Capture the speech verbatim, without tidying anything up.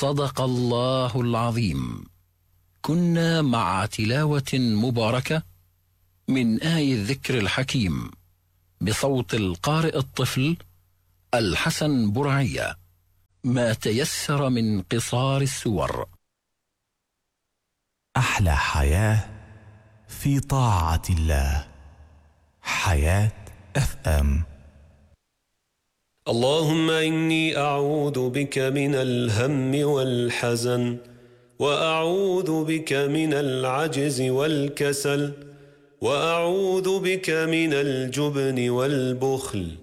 صدق الله العظيم. كنا مع تلاوة مباركة من آي الذكر الحكيم بصوت القارئ الطفل الحسن برعية، ما تيسر من قصار السور. أحلى حياة في طاعة الله. حياة اف ام. اللهم إني أعوذ بك من الهم والحزن، وأعوذ بك من العجز والكسل، وأعوذ بك من الجبن والبخل،